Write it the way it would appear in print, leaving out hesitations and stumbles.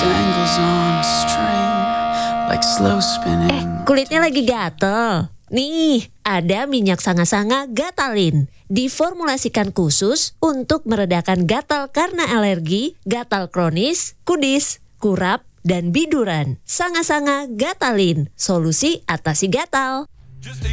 tangles on a string like slow spinning. Kulitnya lagi gatel. Nih, ada minyak sanga-sanga Gatalin. Diformulasikan khusus untuk meredakan gatal karena alergi, gatal kronis, kudis, kurap, dan biduran. Sanga-sanga Gatalin, solusi atasi gatal.